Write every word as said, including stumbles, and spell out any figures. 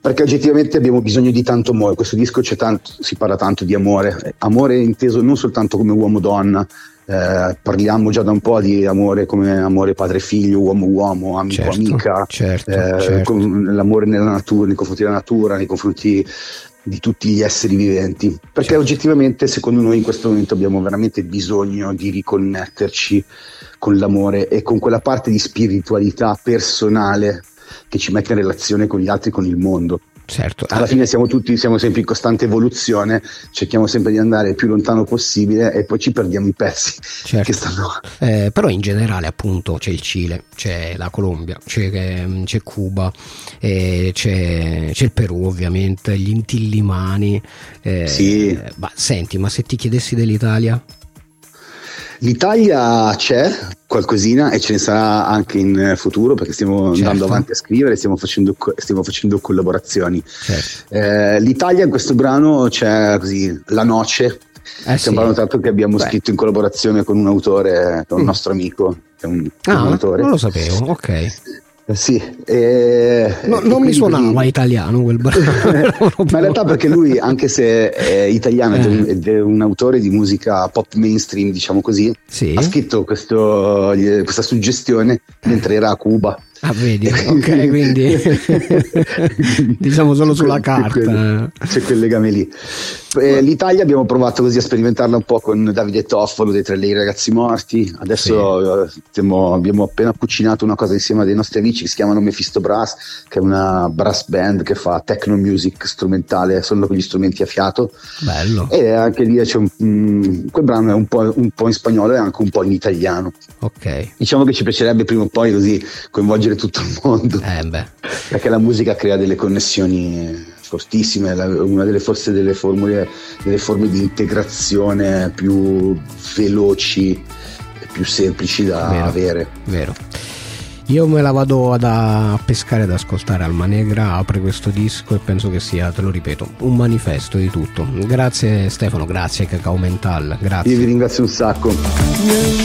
Perché oggettivamente abbiamo bisogno di tanto amore. Questo disco c'è tanto, si parla tanto di amore, amore inteso non soltanto come uomo-donna, eh, parliamo già da un po' di amore come amore padre-figlio, uomo-uomo, amico-amica, certo, eh, certo. l'amore nella natura, nei confronti della natura, nei confronti di tutti gli esseri viventi. Perché certo. oggettivamente secondo noi in questo momento abbiamo veramente bisogno di riconnetterci con l'amore e con quella parte di spiritualità personale che ci mette in relazione con gli altri, con il mondo. Certo. Alla fine siamo tutti, siamo sempre in costante evoluzione, cerchiamo sempre di andare il più lontano possibile e poi ci perdiamo i pezzi, certo. che stanno. Eh, però in generale appunto c'è il Cile, c'è la Colombia, c'è, c'è Cuba, eh, c'è, c'è il Perù ovviamente, gli Inti-Illimani. Eh, sì. Ma senti, ma se ti chiedessi dell'Italia? L'Italia c'è qualcosina e ce ne sarà anche in futuro, perché stiamo certo. andando avanti a scrivere, stiamo facendo, stiamo facendo collaborazioni. Certo. Eh, L'Italia in questo brano c'è così la noce. Eh, stiamo parlando tanto che abbiamo Beh. scritto in collaborazione con un autore, con un mm. nostro amico, che è un, ah, un autore. Non lo sapevo, ok. Sì, eh, no, non mi suonava così... italiano quel brano. Ma in realtà perché lui, anche se è italiano eh. ed è un autore di musica pop mainstream, diciamo così, sì. ha scritto questo, questa suggestione mentre era a Cuba. Ah, vedi, ok, quindi diciamo solo sulla carta. C'è quel, c'è quel legame lì. Eh, L'Italia abbiamo provato così a sperimentarla un po' con Davide Toffolo dei Tre Lei Ragazzi Morti. Adesso sì. stiamo, abbiamo appena cucinato una cosa insieme a dei nostri amici che si chiamano Mephisto Brass, che è una brass band che fa techno music strumentale solo con gli strumenti a fiato. Bello. E anche lì c'è un, um, quel brano è un po', un po' in spagnolo e anche un po' in italiano. Ok. Diciamo che ci piacerebbe prima o poi così coinvolgere tutto il mondo, eh beh. perché la musica crea delle connessioni fortissime, una delle forse delle formule, delle forme di integrazione più veloci e più semplici da vero, avere. Vero. Io me la vado ad a pescare ad ascoltare. Alma Negra apre questo disco e penso che sia, te lo ripeto, un manifesto di tutto. Grazie Stefano, grazie Cacao Mental, grazie. Io vi ringrazio un sacco.